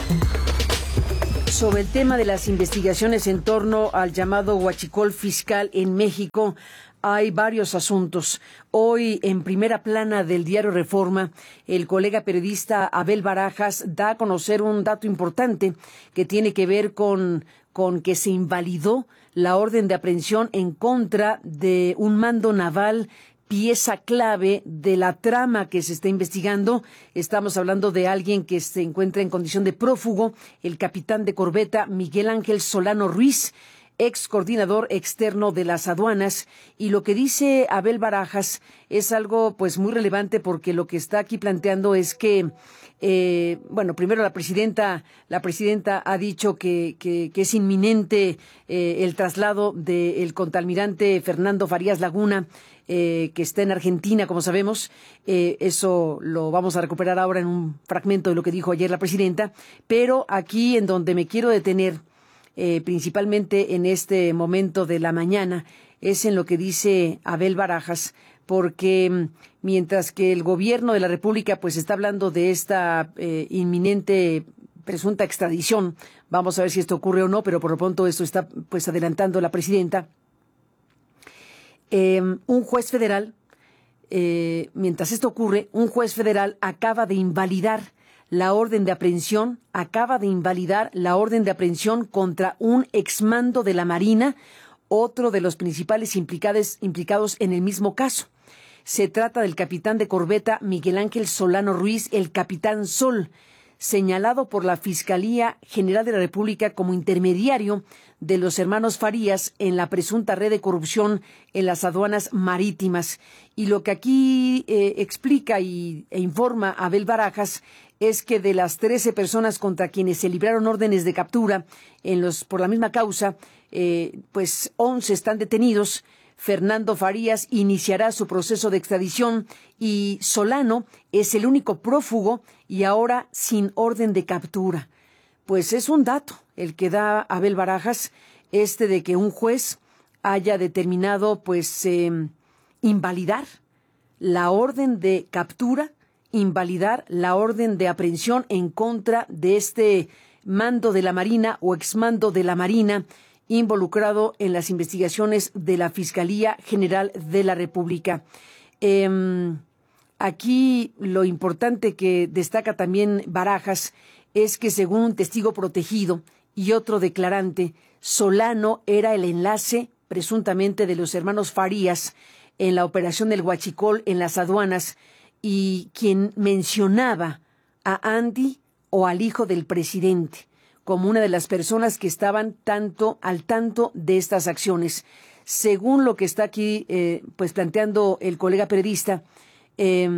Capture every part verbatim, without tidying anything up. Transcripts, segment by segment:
Sobre el tema de las investigaciones en torno al llamado huachicol fiscal en México, hay varios asuntos. Hoy, en primera plana del diario Reforma, el colega periodista Abel Barajas da a conocer un dato importante que tiene que ver con, con que se invalidó la orden de aprehensión en contra de un mando naval, pieza clave de la trama que se está investigando. Estamos hablando de alguien que se encuentra en condición de prófugo, el capitán de corbeta Miguel Ángel Solano Ruiz, ex coordinador externo de las aduanas. Y lo que dice Abel Barajas es algo pues muy relevante, porque lo que está aquí planteando es que Eh, bueno, primero la presidenta, la presidenta ha dicho que, que, que es inminente eh, el traslado del contraalmirante Fernando Farías Laguna, eh, que está en Argentina, como sabemos. Eh, eso lo vamos a recuperar ahora en un fragmento de lo que dijo ayer la presidenta. Pero aquí en donde me quiero detener, eh, principalmente en este momento de la mañana, es en lo que dice Abel Barajas, porque mientras que el gobierno de la República pues está hablando de esta eh, inminente presunta extradición, vamos a ver si esto ocurre o no, pero por lo pronto esto está pues adelantando la presidenta. Eh, un juez federal, eh, mientras esto ocurre, un juez federal acaba de invalidar la orden de aprehensión, acaba de invalidar la orden de aprehensión contra un exmando de la Marina, otro de los principales implicados, implicados en el mismo caso. Se trata del capitán de corbeta Miguel Ángel Solano Ruiz, el Capitán Sol, señalado por la Fiscalía General de la República como intermediario de los hermanos Farías en la presunta red de corrupción en las aduanas marítimas. Y lo que aquí eh, explica y, e informa Abel Barajas es que de las trece personas contra quienes se libraron órdenes de captura en los por la misma causa, eh, pues once están detenidos. Fernando Farías iniciará su proceso de extradición y Solano es el único prófugo y ahora sin orden de captura. Pues es un dato el que da Abel Barajas, este de que un juez haya determinado pues eh, invalidar la orden de captura, invalidar la orden de aprehensión en contra de este mando de la Marina o exmando de la Marina, involucrado en las investigaciones de la Fiscalía General de la República. Eh, aquí lo importante que destaca también Barajas es que, según un testigo protegido y otro declarante, Solano era el enlace presuntamente de los hermanos Farías en la operación del huachicol en las aduanas, y quien mencionaba a Andy o al hijo del presidente como una de las personas que estaban tanto al tanto de estas acciones. Según lo que está aquí eh, pues planteando el colega periodista, eh,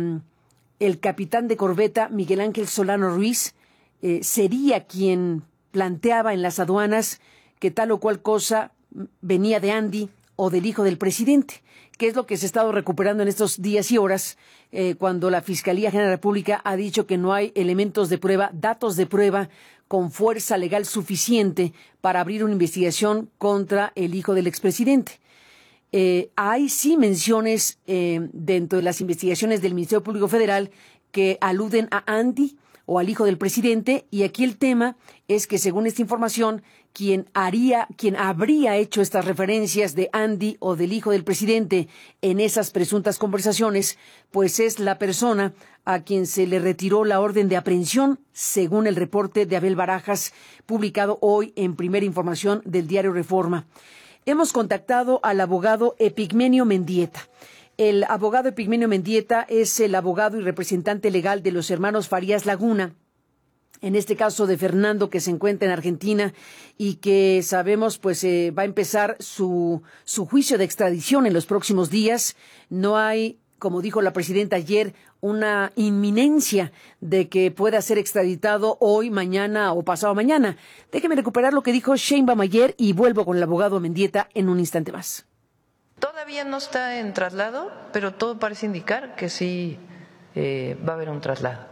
el capitán de corbeta Miguel Ángel Solano Ruiz eh, sería quien planteaba en las aduanas que tal o cual cosa venía de Andy o del hijo del presidente, que es lo que se ha estado recuperando en estos días y horas, eh, cuando la Fiscalía General de la República ha dicho que no hay elementos de prueba, datos de prueba con fuerza legal suficiente para abrir una investigación contra el hijo del expresidente. Eh, hay sí menciones eh, dentro de las investigaciones del Ministerio Público Federal que aluden a Andy o al hijo del presidente, y aquí el tema es que, según esta información, quien haría, quien habría hecho estas referencias de Andy o del hijo del presidente en esas presuntas conversaciones, pues es la persona a quien se le retiró la orden de aprehensión, según el reporte de Abel Barajas, publicado hoy en Primera Información del diario Reforma. Hemos contactado al abogado Epigmenio Mendieta. El abogado Epigmenio Mendieta es el abogado y representante legal de los hermanos Farías Laguna, en este caso de Fernando, que se encuentra en Argentina y que sabemos pues eh, va a empezar su, su juicio de extradición en los próximos días. No hay, como dijo la presidenta ayer, una inminencia de que pueda ser extraditado hoy, mañana o pasado mañana. Déjeme recuperar lo que dijo Sheinbaum ayer y vuelvo con el abogado Mendieta en un instante más. Todavía no está en traslado, pero todo parece indicar que sí eh, va a haber un traslado.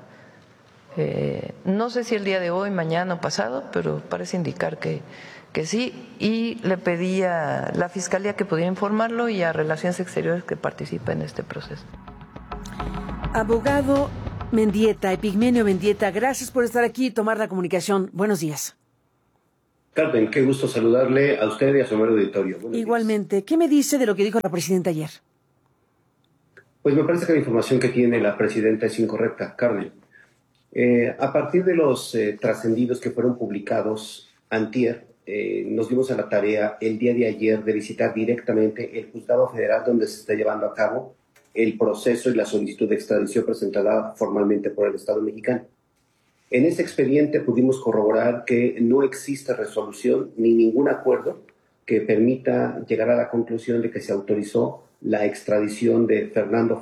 Eh, no sé si el día de hoy, mañana o pasado, pero parece indicar que, que sí. Y le pedí a la Fiscalía que pudiera informarlo y a Relaciones Exteriores que participe en este proceso. Abogado Mendieta, Epigmenio Mendieta, gracias por estar aquí y tomar la comunicación. Buenos días. Carmen, qué gusto saludarle a usted y a su amable auditorio. Buenos Igualmente, días. ¿Qué me dice de lo que dijo la presidenta ayer? Pues me parece que la información que tiene la presidenta es incorrecta, Carmen. Eh, a partir de los eh, trascendidos que fueron publicados antier, eh, nos dimos a la tarea el día de ayer de visitar directamente el Juzgado Federal donde se está llevando a cabo el proceso y la solicitud de extradición presentada formalmente por el Estado mexicano. En ese expediente pudimos corroborar que no existe resolución ni ningún acuerdo que permita llegar a la conclusión de que se autorizó la extradición de Fernando